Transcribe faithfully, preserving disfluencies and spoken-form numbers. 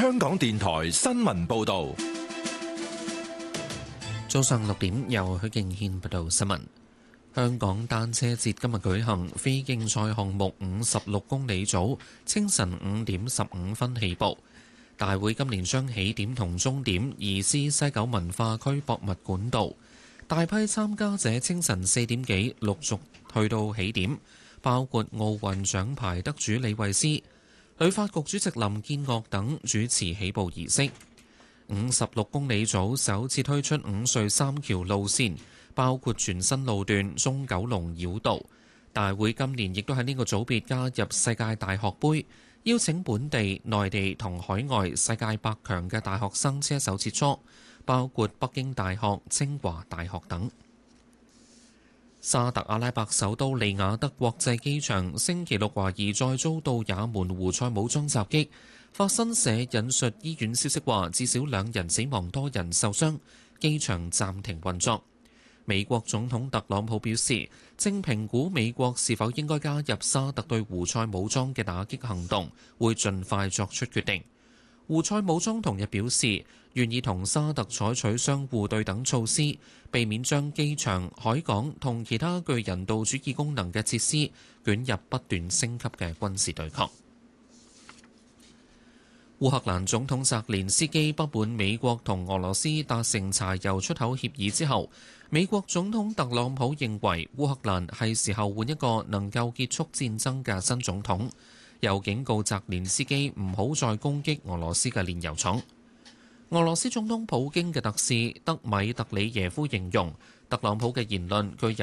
香港電台新聞報道。 早上六點，由許敬軒報道新聞。香港單車節今日舉行，非競賽項目五十六公里組清晨五點十五分起步。大會今年將起點同終點移師西九文化區博物館道。大批參加者清晨四點幾陸續去到起點，包括奧運獎牌得主李慧詩、旅發局主席林建岳等主持起步儀式。五十六公里組首次推出五隧三橋路線，包括全新路段中九龍繞道。大會今年亦都喺呢個組別加入世界大學杯，邀請本地、內地同海外世界百強嘅大學生車手切磋，包括北京大學、清華大學等。沙特阿拉伯首都利雅得國際機場星期六懷疑再遭到也門胡塞武裝襲擊。法新社引述醫院消息話，至少兩人死亡，多人受傷，機場暫停運作。美國總統特朗普表示，正評估美國是否應該加入沙特對胡塞武裝嘅打擊行動，會盡快作出決定。胡塞武裝同日表示，願意同沙特採取相互對等措施，避免將機場、海港同其他具人道主義功能嘅設施捲入不斷升級嘅軍事對抗。烏克蘭總統澤連斯基不滿美國同俄羅斯達成柴油出口協議之後，美國總統特朗普認為烏克蘭係時候換一個能夠結束戰爭嘅新總統，又警告澤連斯基唔好再攻擊俄羅斯嘅煉油廠。俄羅斯總統普京嘅特使德米特里耶夫形容特朗普嘅言論具有